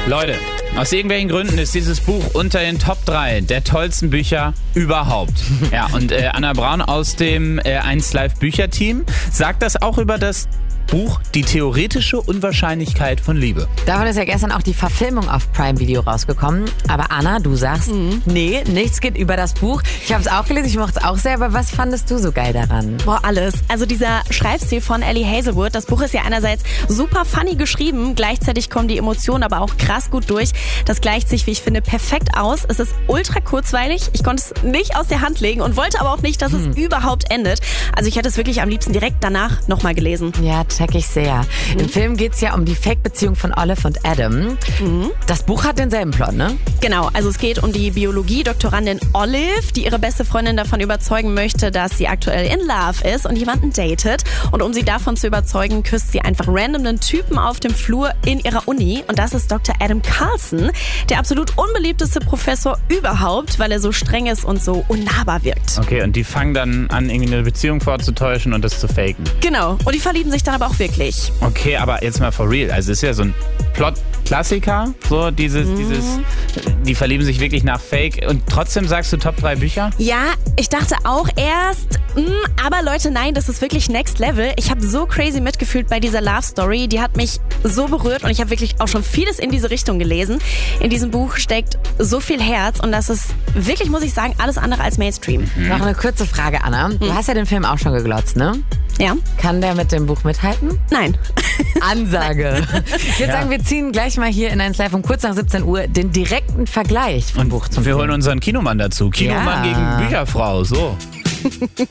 Leute, aus irgendwelchen Gründen ist dieses Buch unter den Top 3 der tollsten Bücher überhaupt. Ja, und Anna Braun aus dem 1Live Bücherteam sagt das auch über das Buch Die theoretische Unwahrscheinlichkeit von Liebe. Davon ist ja gestern auch die Verfilmung auf Prime Video rausgekommen. Aber Anna, du sagst, nee, nichts geht über das Buch. Ich habe es auch gelesen, ich mochte es auch sehr, aber was fandest du so geil daran? Boah, alles. Also dieser Schreibstil von Ellie Hazelwood, das Buch ist ja einerseits super funny geschrieben, gleichzeitig kommen die Emotionen aber auch krass gut durch. Das gleicht sich, wie ich finde, perfekt aus. Es ist ultra kurzweilig, ich konnte es nicht aus der Hand legen und wollte aber auch nicht, dass es überhaupt endet. Also ich hätte es wirklich am liebsten direkt danach nochmal gelesen. Ja, check ich sehr. Im Film geht es ja um die Fake-Beziehung von Olive und Adam. Das Buch hat denselben Plot, ne? Genau, also es geht um die Biologie-Doktorandin Olive, die ihre beste Freundin davon überzeugen möchte, dass sie aktuell in Love ist und jemanden datet. Und um sie davon zu überzeugen, küsst sie einfach random einen Typen auf dem Flur in ihrer Uni. Und das ist Dr. Adam Carlson, der absolut unbeliebteste Professor überhaupt, weil er so streng ist und so unnahbar wirkt. Okay, und die fangen dann an, irgendwie eine Beziehung vorzutäuschen und das zu faken. Genau, und die verlieben sich dann aber auch wirklich. Okay, aber jetzt mal for real. Also es ist ja so ein Plot-Klassiker, so die verlieben sich wirklich nach Fake und trotzdem sagst du Top 3 Bücher? Ja, ich dachte auch erst, aber Leute, nein, das ist wirklich Next Level. Ich habe so crazy mitgefühlt bei dieser Love Story, die hat mich so berührt und ich habe wirklich auch schon vieles in diese Richtung gelesen. In diesem Buch steckt so viel Herz und das ist wirklich, muss ich sagen, alles andere als Mainstream. Noch eine kurze Frage, Anna. Du hast ja den Film auch schon geglotzt, ne? Ja. Kann der mit dem Buch mithalten? Nein. Ansage. Ich würde sagen, wir ziehen gleich mal hier in 1Live um kurz nach 17 Uhr den direkten Vergleich vom Buch zum Wir Film. holen unseren Kinomann dazu. Kinomann gegen Bücherfrau, so.